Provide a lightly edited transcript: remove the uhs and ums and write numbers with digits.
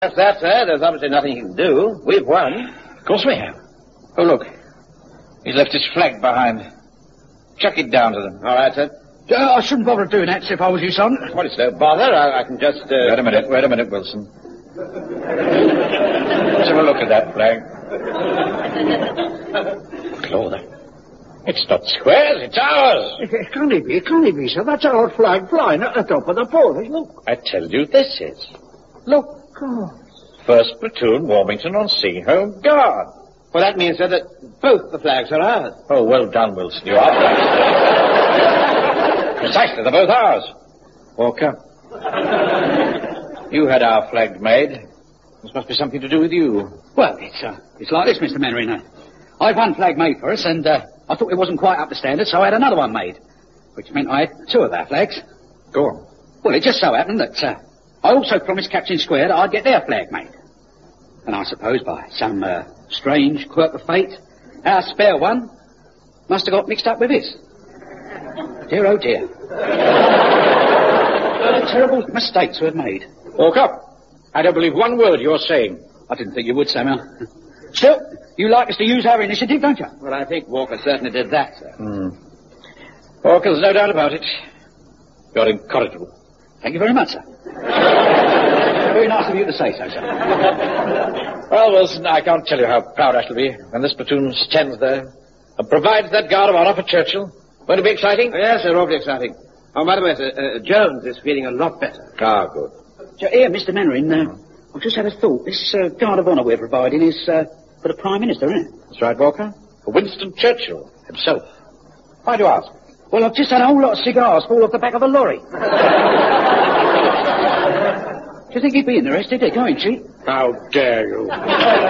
That's that, sir. There's obviously nothing you can do. We've won. Of course we have. Oh, look. He's left his flag behind. Chuck it down to them. All right, sir. I shouldn't bother doing that if I was you, son. Well, it's no bother. I can just... Wait a minute, Wilson. Let's have a look at that flag. Lord, it's not squares, it's ours. It can't be, sir. That's our flag flying at the top of the pole. Look. I tell you, this is. Look. God. 1st Platoon, Warmington on Sea Home Guard. Well, that means, sir, that both the flags are ours. Oh, well done, Wilson. You are right. Precisely, they're both ours. Walker, you had our flag made. This must be something to do with you. Well, it's like this, Mr. Mannering. I had one flag made for us, and I thought it wasn't quite up to standard, so I had another one made, which meant I had 2 of our flags. Go on. Well, it just so happened that I also promised Captain Square that I'd get their flag made. And I suppose by some strange quirk of fate, our spare one must have got mixed up with his. Dear, oh dear. What a terrible mistake to have made. Walker, I don't believe one word you're saying. I didn't think you would, Samuel. Still, you like us to use our initiative, don't you? Well, I think Walker certainly did that, sir. Walker, there's no doubt about it. You're incorrigible. Thank you very much, sir. Very nice of you to say so, sir. Well, Wilson, I can't tell you how proud I shall be when this platoon stands there and provides that guard of honor for Churchill. Won't it be exciting? Yes, sir, awfully exciting. Oh, by the way, sir, Jones is feeling a lot better. Ah, good. Here, Mr. Mannering, I've just had a thought. This guard of honor we're providing is for the Prime Minister, isn't it? That's right, Walker. For Winston Churchill himself. Why do you ask? Well, I've just had a whole lot of cigars fall off the back of a lorry. Do you think he'd be interested? They're going cheap. How dare you?